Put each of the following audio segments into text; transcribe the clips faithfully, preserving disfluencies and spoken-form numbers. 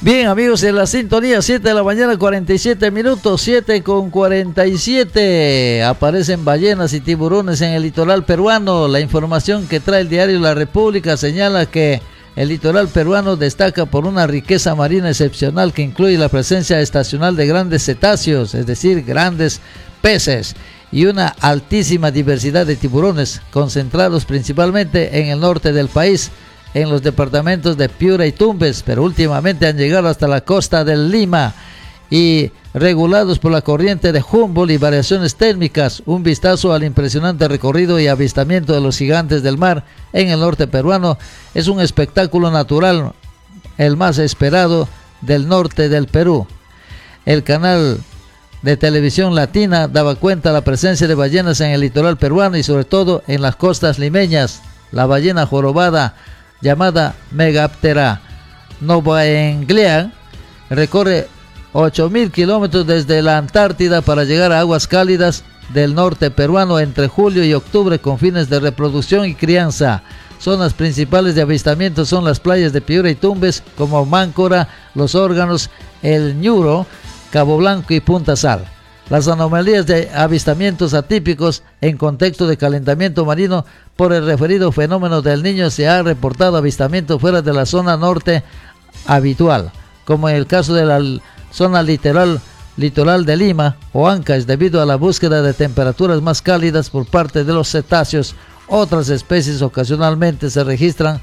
Bien, amigos, en la sintonía, siete de la mañana, cuarenta y siete minutos, siete con cuarenta y siete. Aparecen ballenas y tiburones en el litoral peruano. La información que trae el diario La República señala que el litoral peruano destaca por una riqueza marina excepcional que incluye la presencia estacional de grandes cetáceos, es decir, grandes peces, y una altísima diversidad de tiburones, concentrados principalmente en el norte del país, en los departamentos de Piura y Tumbes, pero últimamente han llegado hasta la costa del Lima y regulados por la corriente de Humboldt y variaciones térmicas. Un vistazo al impresionante recorrido y avistamiento de los gigantes del mar en el norte peruano es un espectáculo natural, el más esperado del norte del Perú. El canal de televisión latina daba cuenta de la presencia de ballenas en el litoral peruano y sobre todo en las costas limeñas. La ballena jorobada, llamada Megaptera novaenglea, recorre ocho mil kilómetros desde la Antártida para llegar a aguas cálidas del norte peruano entre julio y octubre con fines de reproducción y crianza. Zonas principales de avistamiento son las playas de Piura y Tumbes, como Máncora, Los Órganos, El Ñuro, Cabo Blanco y Punta Sal. Las anomalías de avistamientos atípicos en contexto de calentamiento marino por el referido fenómeno del Niño se ha reportado avistamientos fuera de la zona norte habitual, como en el caso de la zona litoral, litoral de Lima o Ancash, debido a la búsqueda de temperaturas más cálidas por parte de los cetáceos. Otras especies ocasionalmente se registran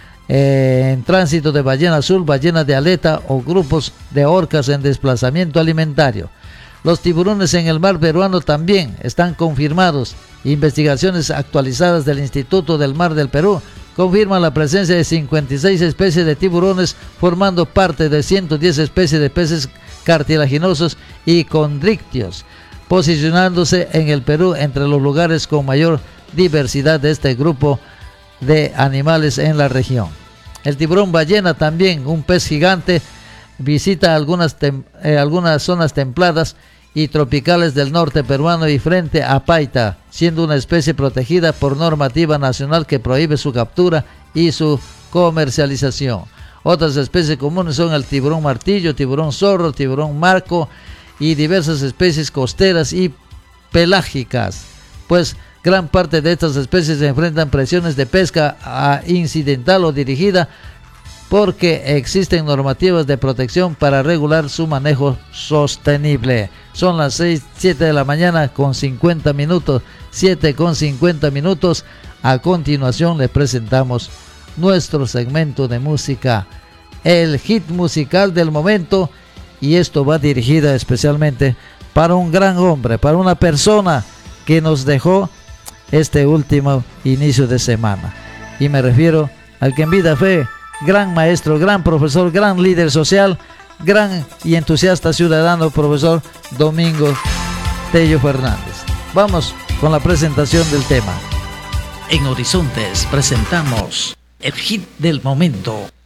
eh, en tránsito de ballena azul, ballena de aleta o grupos de orcas en desplazamiento alimentario. Los tiburones en el mar peruano también están confirmados. Investigaciones actualizadas del Instituto del Mar del Perú confirman la presencia de cincuenta y seis especies de tiburones, formando parte de ciento diez especies de peces cartilaginosos y condrictios, posicionándose en el Perú entre los lugares con mayor diversidad de este grupo de animales en la región. El tiburón ballena, también un pez gigante, visita algunas, tem, eh, algunas zonas templadas y tropicales del norte peruano y frente a Paita, siendo una especie protegida por normativa nacional que prohíbe su captura y su comercialización. Otras especies comunes son el tiburón martillo, tiburón zorro, tiburón marco y diversas especies costeras y pelágicas, pues gran parte de estas especies se enfrentan presiones de pesca a incidental o dirigida porque existen normativas de protección para regular su manejo sostenible. Son las seis, siete de la mañana con cincuenta minutos, siete con cincuenta minutos. A continuación le presentamos nuestro segmento de música, el hit musical del momento, y esto va dirigida especialmente para un gran hombre, para una persona que nos dejó este último inicio de semana, y me refiero al que en vida fue gran maestro, gran profesor, gran líder social, gran y entusiasta ciudadano, profesor Domingo Tello Fernández. Vamos con la presentación del tema. En Horizontes presentamos el hit del momento.